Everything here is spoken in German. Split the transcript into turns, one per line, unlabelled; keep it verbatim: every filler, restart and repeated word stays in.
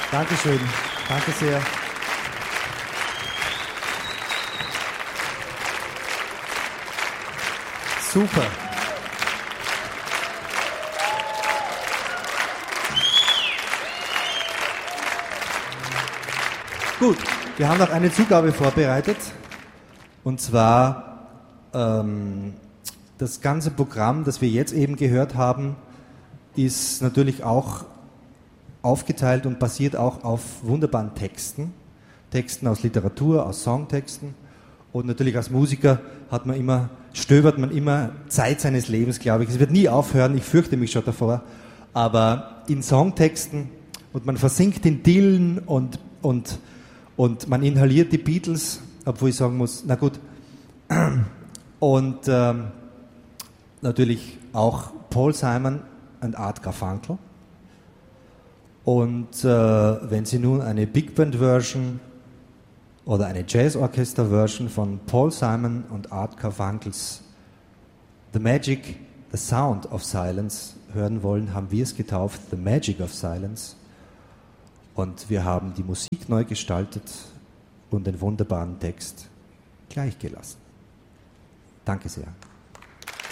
Dankeschön. Danke sehr. Super. Gut, wir haben noch eine Zugabe vorbereitet. Und zwar ähm, das ganze Programm, das wir jetzt eben gehört haben, ist natürlich auch aufgeteilt und basiert auch auf wunderbaren Texten. Texten aus Literatur, aus Songtexten. Und natürlich als Musiker hat man immer, stöbert man immer Zeit seines Lebens, glaube ich. Es wird nie aufhören, ich fürchte mich schon davor. Aber in Songtexten, und man versinkt in Dylan und, und, und man inhaliert die Beatles, obwohl ich sagen muss, na gut. Und ähm, natürlich auch Paul Simon und Art Garfunkel. Und äh, wenn Sie nun eine Big Band Version oder eine Jazz-Orchester Version von Paul Simon und Art Garfunkels The Magic, The Sound of Silence hören wollen, haben wir es getauft, The Magic of Silence. Und wir haben die Musik neu gestaltet und den wunderbaren Text gleich gelassen. Danke sehr.